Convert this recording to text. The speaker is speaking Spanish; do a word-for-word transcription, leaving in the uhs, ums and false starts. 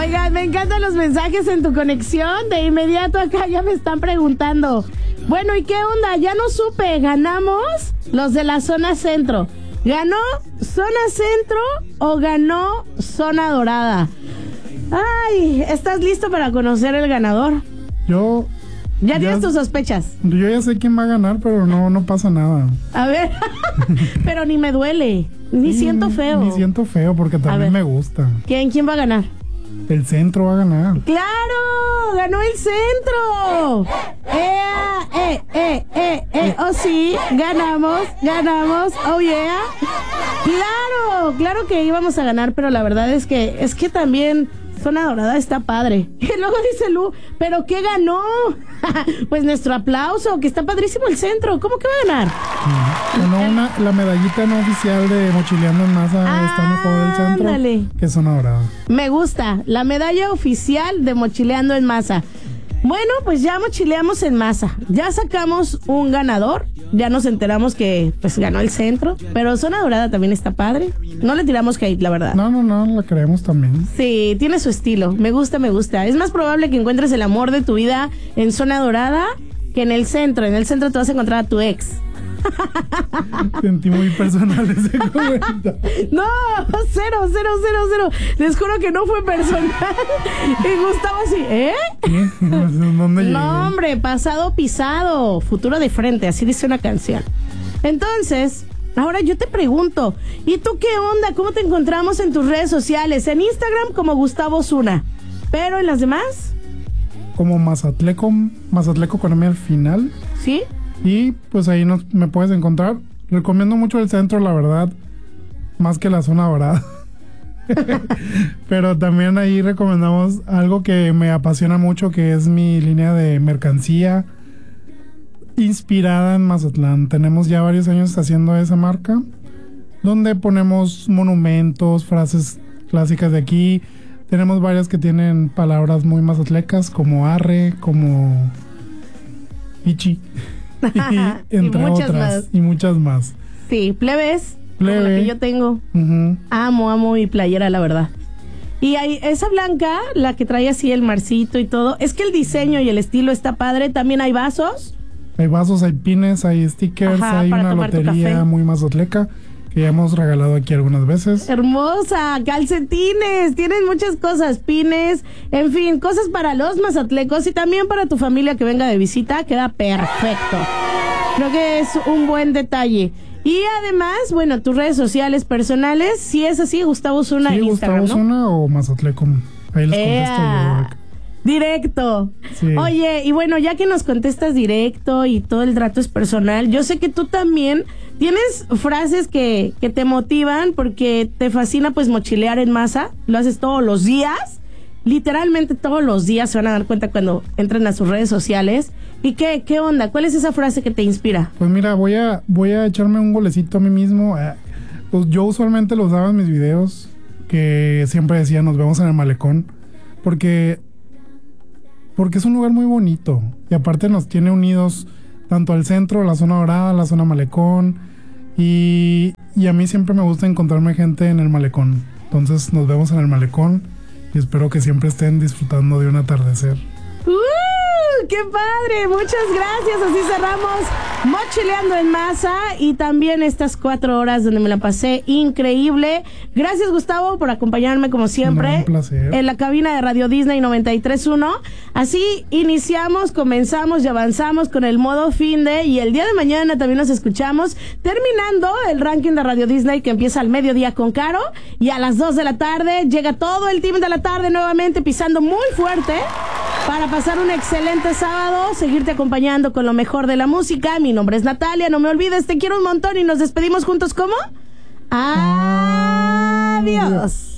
Oigan, me encantan los mensajes en tu conexión. De inmediato acá ya me están preguntando. Bueno, ¿y qué onda? Ya no supe. ¿Ganamos los de la zona centro? ¿Ganó zona centro o ganó zona dorada? Ay, ¿estás listo para conocer el ganador? Yo... ¿Ya tienes tus sospechas? Yo ya sé quién va a ganar, pero no, no pasa nada. A ver, pero ni me duele, ni Sí, siento feo. Ni siento feo porque también me gusta. ¿Quién, quién va a ganar? El centro va a ganar. ¡Claro! ¡Ganó el centro! ¡Ea! ¡Eh, eh, eh, eh! ¡Oh, sí! ¡Ganamos! ¡Ganamos! ¡Oh, yeah! ¡Claro! Claro que íbamos a ganar, pero la verdad es que, es que también... Zona dorada está padre. Y luego dice Lu, ¿pero qué ganó? Pues nuestro aplauso, que está padrísimo el centro. ¿Cómo que va a ganar? Sí. Ganó una, la medallita no oficial de Mochileando en Masa. Ah, está mejor el centro ándale. Que zona dorada. Me gusta, la medalla oficial de Mochileando en Masa. Bueno, pues ya mochileamos en masa. Ya sacamos un ganador. Ya nos enteramos que pues ganó el centro. Pero zona dorada también está padre. No le tiramos hate, la verdad. No, no, no, la queremos también. Sí, tiene su estilo. Me gusta, me gusta. Es más probable que encuentres el amor de tu vida en zona dorada que en el centro. En el centro te vas a encontrar a tu ex. Sentí muy personal ese comentario. No, cero, cero, cero, cero. Les juro que no fue personal. Y Gustavo así, ¿eh? ¿Qué? ¿Dónde llegué? No, hombre, pasado pisado, futuro de frente, así dice una canción. Entonces, ahora yo te pregunto, ¿y tú qué onda? ¿Cómo te encontramos en tus redes sociales? En Instagram como Gustavo Zuna, pero en las demás, como Mazatleco, Mazatleco con M al final. ¿sí? Y pues ahí nos, me puedes encontrar. Recomiendo mucho el centro, la verdad, más que la zona dorada. Pero también ahí recomendamos algo que me apasiona mucho, que es mi línea de mercancía inspirada en Mazatlán. Tenemos ya varios años haciendo esa marca, donde ponemos monumentos, frases clásicas de aquí. Tenemos varias que tienen palabras muy mazatlecas, como arre, como pichi. Y entre y muchas otras más. Y muchas más. Sí, plebes, Plebe. como la que yo tengo. Uh-huh. Amo, amo mi playera, la verdad. Y hay esa blanca, la que trae así el marcito y todo, es que el diseño y el estilo está padre. También hay vasos. Hay vasos, hay pines, hay stickers. Ajá, hay para una tomar tu lotería café. muy mazatleca que ya hemos regalado aquí algunas veces. Hermosa, calcetines, tienen muchas cosas, pines, en fin, cosas para los mazatlecos y también para tu familia que venga de visita, queda perfecto. Creo que es un buen detalle. Y además, bueno, tus redes sociales personales, si es así, Gustavo Zuna Sí, en Instagram, Gustavo ¿no? Zuna o Mazatleco. Ahí les contesto ¡Ea! yo. Directo. Sí. Oye, y bueno, ya que nos contestas directo y todo el trato es personal, yo sé que tú también tienes frases que, que te motivan porque te fascina pues mochilear en masa, lo haces todos los días, literalmente todos los días, se van a dar cuenta cuando entren a sus redes sociales. ¿Y qué, qué onda? ¿Cuál es esa frase que te inspira? Pues mira, voy a, voy a echarme un golecito a mí mismo. Eh, Pues yo usualmente lo usaba en mis videos, que siempre decía nos vemos en el malecón, porque porque es un lugar muy bonito y aparte nos tiene unidos tanto al centro, la zona dorada, la zona malecón, y, y a mí siempre me gusta encontrarme gente en el malecón. Entonces nos vemos en el malecón y espero que siempre estén disfrutando de un atardecer. ¡Uh! ¡Qué padre! Muchas gracias. Así cerramos Mochileando en Masa y también estas cuatro horas donde me la pasé increíble. Gracias, Gustavo, por acompañarme como siempre. No, un placer. En la cabina de Radio Disney noventa y tres punto uno. Así iniciamos, comenzamos y avanzamos con el modo fin de, y el día de mañana también nos escuchamos terminando el ranking de Radio Disney que empieza al mediodía con Caro y a las dos de la tarde llega todo el team de la tarde nuevamente pisando muy fuerte para pasar un excelente sábado, seguirte acompañando con lo mejor de la música. Mi nombre es Natalia, no me olvides, te quiero un montón y nos despedimos juntos, ¿cómo? Adiós.